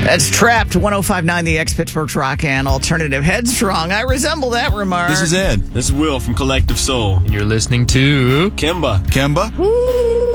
That's Trapped, 105.9 The X, Pittsburgh's Rock and Alternative. Headstrong. I resemble that remark. This is Ed. This is Will from Collective Soul. And you're listening to Kimba. Kemba. Ooh.